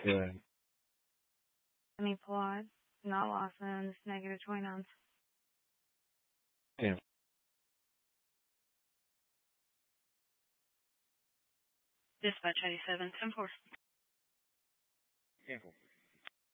Yeah. Any plot, not lost zones, negative 29. Yeah. Dispatch 87, 10-4. Careful.